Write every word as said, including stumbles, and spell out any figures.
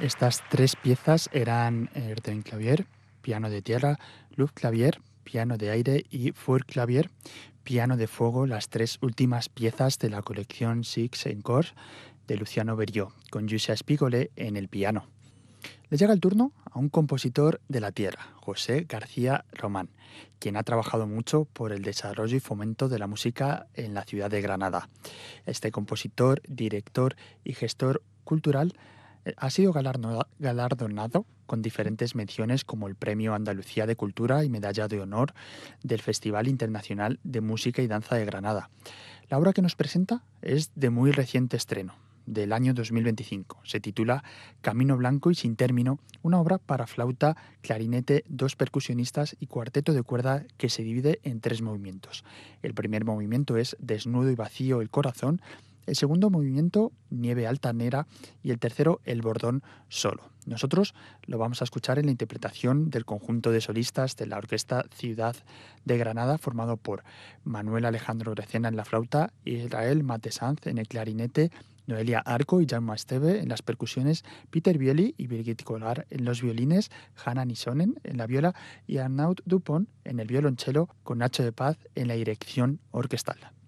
Estas tres piezas eran Erdőn-Klavier, piano de tierra, Luftklavier, piano de aire y Feuerklavier, piano de fuego, las tres últimas piezas de la colección Six Encore de Luciano Berio, con Giuseppe Spigole en el piano. Le llega el turno a un compositor de la tierra, José García Román, quien ha trabajado mucho por el desarrollo y fomento de la música en la ciudad de Granada. Este compositor, director y gestor cultural eh, ha sido galardo- galardonado con diferentes menciones como el Premio Andalucía de Cultura y Medalla de Honor del Festival Internacional de Música y Danza de Granada. La obra que nos presenta es de muy reciente estreno, del año dos mil veinticinco. Se titula Camino Blanco y Sin Término, una obra para flauta, clarinete, dos percusionistas y cuarteto de cuerda que se divide en tres movimientos. El primer movimiento es Desnudo y vacío el corazón, el segundo movimiento Nieve altanera y el tercero El bordón solo. Nosotros lo vamos a escuchar en la interpretación del conjunto de solistas de la Orquesta Ciudad de Granada, formado por Manuel Alejandro Grecena en la flauta, Israel Matesanz en el clarinete, Noelia Arco y Jaume Esteve en las percusiones, Peter Bieli y Birgit Kolar en los violines, Hanna Nisonen en la viola y Arnaud Dupont en el violonchelo, con Nacho de Paz en la dirección orquestal.